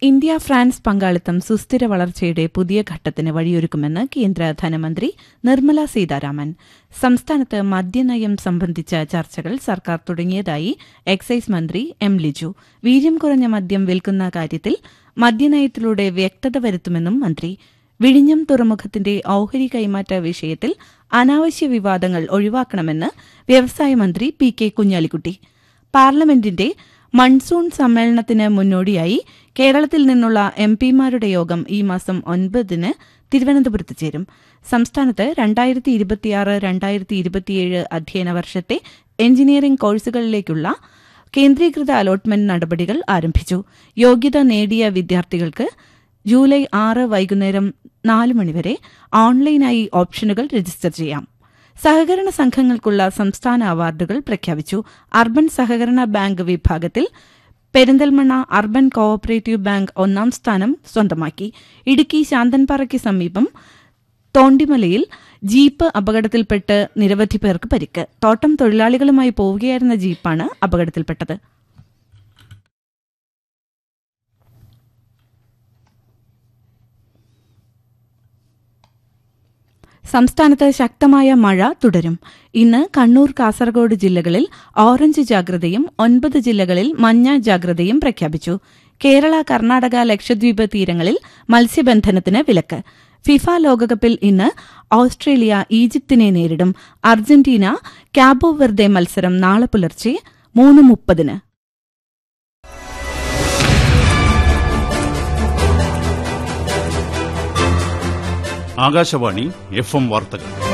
India France പങ്കാളിത്തം സുസ്ഥിര വളർച്ചയുടെ പുതിയ ഘട്ടത്തിന് വഴിയൊരുക്കുമെന്ന് കേന്ദ്ര ധനമന്ത്രി നിർമ്മല സീതാരാമൻ. സംസ്ഥാനത്ത് മദ്യനയം സംബന്ധിച്ച ചർച്ചകൾ സർക്കാർ തുടങ്ങിയതായി എക്സൈസ് മന്ത്രി എം ലിജു. വീര്യം കുറഞ്ഞ മദ്യം വിൽക്കുന്ന കാര്യത്തിൽ മദ്യനയത്തിലൂടെ വ്യക്തത വരുത്തുമെന്നും മന്ത്രി. വിഴിഞ്ഞം തുറമുഖത്തിന്റെ ഓഹരി കൈമാറ്റ വിഷയത്തിൽ അനാവശ്യ വിവാദങ്ങൾ ഒഴിവാക്കണമെന്ന് വ്യവസായ മന്ത്രി പി കെ കുഞ്ഞാലിക്കുട്ടി. പാർലമെന്റിന്റെ മൺസൂൺ സമ്മേളനത്തിന് മുന്നോടിയായി കേരളത്തിൽ നിന്നുള്ള എംപിമാരുടെ യോഗം ഈ മാസം 9 തിരുവനന്തപുരത്ത് ചേരും. സംസ്ഥാനത്ത് 2026-2027 അധ്യയന വർഷത്തെ എഞ്ചിനീയറിംഗ് കോഴ്സുകളിലേക്കുള്ള കേന്ദ്രീകൃത അലോട്ട്മെന്റ് നടപടികൾ ആരംഭിച്ചു. യോഗ്യത നേടിയ വിദ്യാർത്ഥികൾക്ക് ജൂലൈ 6 വൈകുന്നേരം 4 മണിവരെ ഓൺലൈനായി ഓപ്ഷനുകൾ രജിസ്റ്റർ ചെയ്യാം. സഹകരണ സംഘങ്ങൾക്കുള്ള സംസ്ഥാന അവാർഡുകൾ പ്രഖ്യാപിച്ചു. അർബൻ സഹകരണ ബാങ്ക് വിഭാഗത്തിൽ പെരിന്തൽമണ്ണ അർബൻ കോഓപ്പറേറ്റീവ് ബാങ്ക് 1ാം സ്ഥാനം സ്വന്തമാക്കി. ഇടുക്കി ശാന്തൻപാറയ്ക്ക് സമീപം തോണ്ടിമലയിൽ ജീപ്പ് അപകടത്തിൽപ്പെട്ട് നിരവധി പേർക്ക് പരിക്ക്. തോട്ടം തൊഴിലാളികളുമായി പോവുകയായിരുന്ന ജീപ്പാണ് അപകടത്തിൽപ്പെട്ടത്. സംസ്ഥാനത്ത് ശക്തമായ മഴ തുടരും. ഇന്ന് കണ്ണൂർ, കാസർഗോഡ് ജില്ലകളിൽ ഓറഞ്ച് ജാഗ്രതയും 9 ജില്ലകളിൽ മഞ്ഞ ജാഗ്രതയും പ്രഖ്യാപിച്ചു. കേരള, കർണാടക, ലക്ഷദ്വീപ് തീരങ്ങളിൽ മത്സ്യബന്ധനത്തിന് വിലക്ക്. ഫിഫ ലോകകപ്പിൽ ഇന്ന് ഓസ്ട്രേലിയ ഈജിപ്തിനെ നേരിടും. അർജന്റീന കാബോ വെർദെ മത്സരം നാളെ പുലർച്ചെ 3:30. ആകാശവാണി FM വാർത്തകൾ.